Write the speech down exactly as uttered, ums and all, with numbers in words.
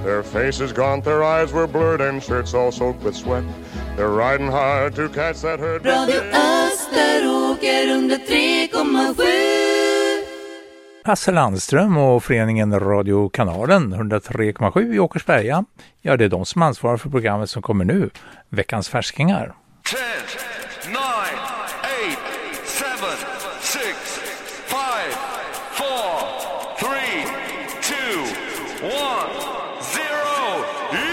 Their faces gaunt, their eyes were blurred and shirts all soaked with sweat. They're riding hard to catch that herd. Radio Österåker under tre komma sju. Hasse Landström och föreningen Radiokanalen hundratre komma sju i Åkersberga. Ja, det är de som ansvarar för programmet som kommer nu. Veckans färskingar. ten, nine, eight, seven, six, five,